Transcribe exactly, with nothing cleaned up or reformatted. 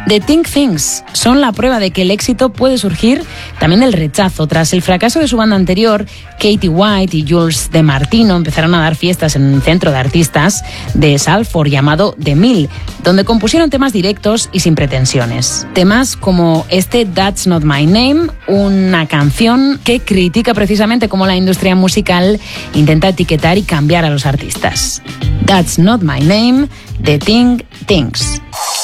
The Thing Things son la prueba de que el éxito puede surgir también del rechazo. Tras el fracaso de su banda anterior, Katie White y Jules DeMartino empezaron a dar fiestas en un centro de artistas de Salford llamado The Mill, donde compusieron temas directos y sin pretensiones. Temas como este That's Not My Name, una canción que critica precisamente cómo la industria musical intenta etiquetar y cambiar a los artistas. That's Not My Name, The Thing Things.